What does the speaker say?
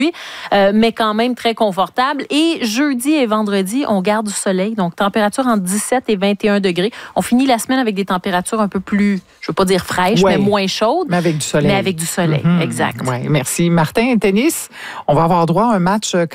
mais quand même très confortable. Et jeudi et vendredi, on garde du soleil, donc température entre 17 et 21 degrés. On finit la semaine avec des températures un peu plus, je ne veux pas dire fraîches, mais moins chaudes. Mais avec du soleil. Mais avec du soleil, exact. Ouais, merci. Martin, tennis, on va avoir droit à un match